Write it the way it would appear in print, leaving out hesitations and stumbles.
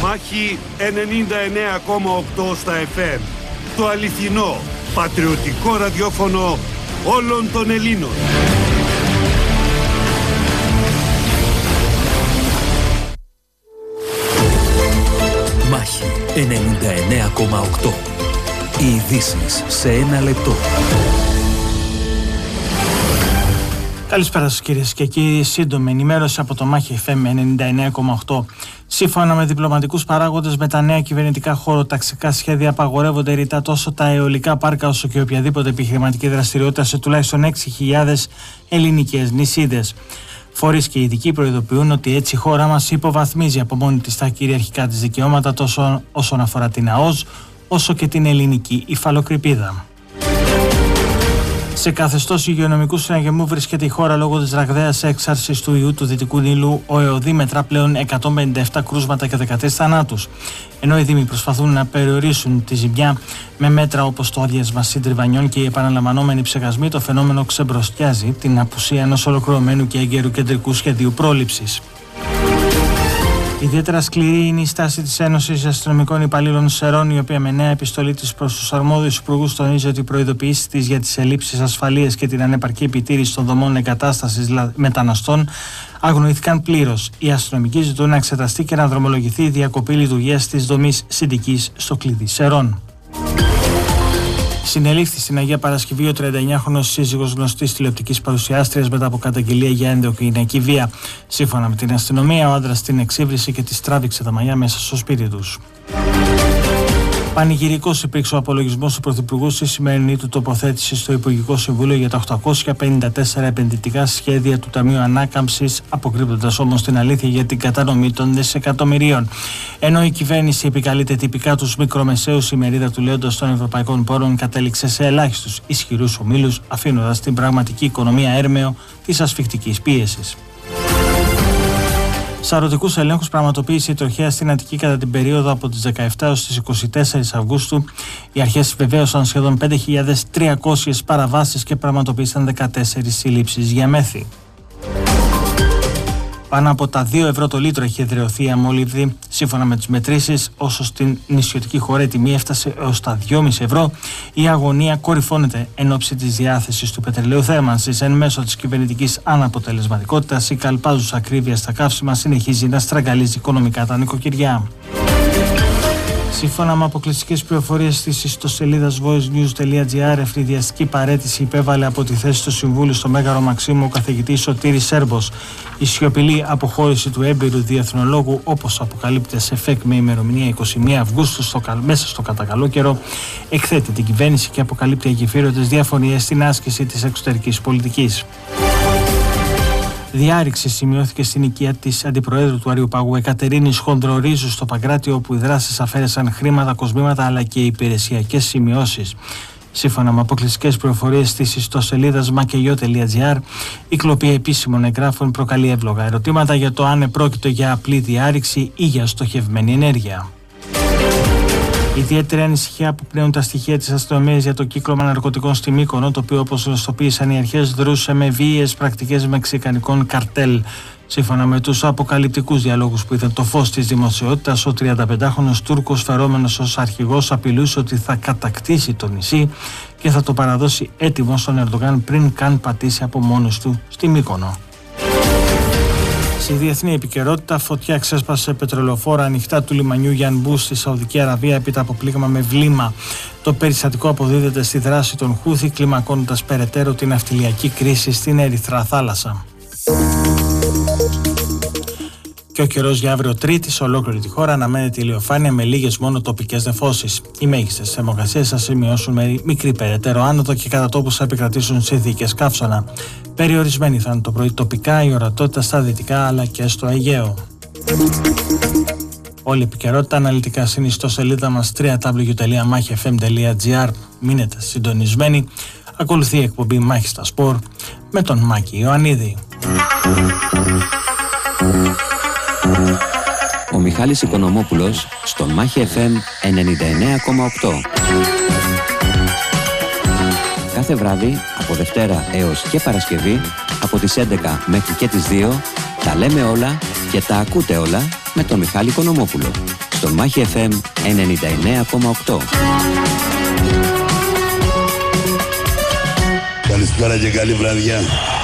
Μάχη 99,8 στα FM. Το αληθινό, πατριωτικό ραδιόφωνο όλων των Ελλήνων. Μάχη 99,8. Οι ειδήσεις σε ένα λεπτό. Καλησπέρα σας κυρίες και κύριοι. Σύντομη ενημέρωση από το Μάχη FM 99,8. Σύμφωνα με διπλωματικούς παράγοντες, με τα νέα κυβερνητικά χωροταξικά σχέδια απαγορεύονται ρητά τόσο τα αιωλικά πάρκα όσο και οποιαδήποτε επιχειρηματική δραστηριότητα σε τουλάχιστον 6.000 ελληνικές νησίδες. Φορείς και ειδικοί προειδοποιούν ότι έτσι η χώρα μας υποβαθμίζει από μόνη της τα κυριαρχικά της δικαιώματα τόσο όσον αφορά την ΑΟΣ όσο και την ελληνική υφαλοκρηπίδα. Σε καθεστώς υγειονομικού συναγερμού βρίσκεται η χώρα λόγω της ραγδαίας έξαρσης του ιού του Δυτικού Νείλου. Ο ΕΟΔΗ μετρά πλέον 157 κρούσματα και 13 θανάτους. Ενώ οι Δήμοι προσπαθούν να περιορίσουν τη ζημιά με μέτρα όπως το άδειασμα συντριβανιών και οι επαναλαμβανόμενοι ψεγασμοί, το φαινόμενο ξεμπροστιάζει την απουσία ενός ολοκληρωμένου και έγκαιρου κεντρικού σχεδίου πρόληψης. Ιδιαίτερα σκληρή είναι η στάση της Ένωσης Αστυνομικών Υπαλλήλων Σερών, η οποία με νέα επιστολή της προς τους αρμόδιους υπουργούς τονίζει ότι οι προειδοποιήσεις της για τις ελλείψεις ασφαλείας και την ανεπαρκή επιτήρηση των δομών εγκατάστασης μεταναστών αγνοήθηκαν πλήρως. Οι αστυνομικοί ζητούν να εξεταστεί και να δρομολογηθεί η διακοπή λειτουργίας της δομής Συντικής στο κλειδί Σερών. Συνελήφθη στην Αγία Παρασκευή ο 39χρονος σύζυγος γνωστής τηλεοπτικής παρουσιάστριας μετά από καταγγελία για ενδοοικογενειακή βία. Σύμφωνα με την αστυνομία, ο άντρας την εξύβρισε και της τράβηξε τα μαλλιά μέσα στο σπίτι τους. Πανηγυρικός υπήρξε ο απολογισμός του Πρωθυπουργού στη σημερινή του τοποθέτηση στο Υπουργικό Συμβούλιο για τα 854 επενδυτικά σχέδια του Ταμείου Ανάκαμψης, αποκρύπτοντας όμως την αλήθεια για την κατανομή των δισεκατομμυρίων. Ενώ η κυβέρνηση επικαλείται τυπικά τους μικρομεσαίους, η μερίδα του λέοντος των ευρωπαϊκών πόρων κατέληξε σε ελάχιστους ισχυρούς ομίλους, αφήνοντας την πραγματική οικονομία έρμεο της ασφικτικής πίεσης. Σαρωτικούς ελέγχους πραγματοποίησε η τροχέα στην Αττική κατά την περίοδο από τις 17 έως τις 24 Αυγούστου. Οι αρχές βεβαίωσαν σχεδόν 5.300 παραβάσεις και πραγματοποίησαν 14 συλλήψεις για μέθη. Πάνω από τα 2 ευρώ το λίτρο έχει εδραιωθεί η αμόλυβδη. Σύμφωνα με τις μετρήσεις, όσο στην νησιωτική χώρα η τιμή έφτασε έως τα 2,5 ευρώ, η αγωνία κορυφώνεται εν ώψη της διάθεσης του πετρελαίου θέρμανσης. Εν μέσω της κυβερνητικής αναποτελεσματικότητας, η καλπάζουσα ακρίβεια στα καύσιμα συνεχίζει να στραγγαλίζει οικονομικά τα νοικοκυριά. Σύμφωνα με αποκλειστικές πληροφορίες της ιστοσελίδας voicenews.gr, ευνηδιαστική παραίτηση υπέβαλε από τη θέση του Συμβούλου στο Μέγαρο Μαξίμου ο καθηγητής Σωτήρης Σέρμπος. Η σιωπηλή αποχώρηση του έμπειρου διεθνολόγου, όπως αποκαλύπτεται σε ΦΕΚ με ημερομηνία 21 Αυγούστου μέσα στο κατακαλό καιρό, εκθέτει την κυβέρνηση και αποκαλύπτει αγεφύρωτες διαφωνίες στην άσκηση της εξωτερικής πολιτικής. Διάρρηξη σημειώθηκε στην οικία της Αντιπροέδρου του Αριοπάγου Εκατερίνης Χονδρορίζου στο Παγκράτη, όπου οι δράσεις αφαίρεσαν χρήματα, κοσμήματα αλλά και υπηρεσιακές σημειώσεις. Σύμφωνα με αποκλειστικές πληροφορίες της ιστοσελίδας makeyo.gr, η κλοπή επίσημων εγγράφων προκαλεί εύλογα ερωτήματα για το αν επρόκειτο για απλή διάρρηξη ή για στοχευμένη ενέργεια. Ιδιαίτερη ανησυχία που πνέουν τα στοιχεία της αστυνομίας για το κύκλωμα ναρκωτικών στη Μύκονο, το οποίο, όπως γνωστοποίησαν οι αρχές, δρούσε με βίαιες πρακτικές μεξικανικών καρτέλ. Σύμφωνα με τους αποκαλυπτικούς διαλόγους που είδαν το φως της δημοσιότητας, ο 35χρονος Τούρκος, φερόμενος ως αρχηγός, απειλούσε ότι θα κατακτήσει το νησί και θα το παραδώσει έτοιμο στον Ερντογάν πριν καν πατήσει από μόνος του στη Μύκονο. Στη διεθνή επικαιρότητα, φωτιά ξέσπασε πετρελοφόρα ανοιχτά του λιμανιού Γιανμπού στη Σαουδική Αραβία έπειτα από πλήγμα με βλήμα. Το περιστατικό αποδίδεται στη δράση των Χούθη, κλιμακώνοντας περαιτέρω την ναυτιλιακή κρίση στην Ερυθρά θάλασσα. Και ο καιρός για αύριο Τρίτη σε ολόκληρη τη χώρα αναμένεται ηλιοφάνεια με λίγες μόνο τοπικές νεφώσεις. Οι μέγιστες θερμοκρασίες θα σημειώσουν με μικρή περαιτέρω άνοδο και κατά τόπους θα επικρατήσουν συνθήκες καύσωνα. Περιορισμένη θα είναι το πρωί τοπικά η ορατότητα στα δυτικά αλλά και στο Αιγαίο. Όλη η επικαιρότητα αναλυτικά στην ιστοσελίδα μας www.machifm.gr. Μείνετε συντονισμένοι. Ακολουθεί η εκπομπή Μάχη στα Σπορ με τον Μάκη Ιωαννίδη. Ο Μιχάλης Οικονομόπουλος στον Μάχη FM 99,8. Κάθε βράδυ από Δευτέρα έως και Παρασκευή από τις 11 μέχρι και τις 2 τα λέμε όλα και τα ακούτε όλα με τον Μιχάλη Οικονομόπουλο στον Μάχη FM 99,8. Καλησπέρα και καλή βραδιά.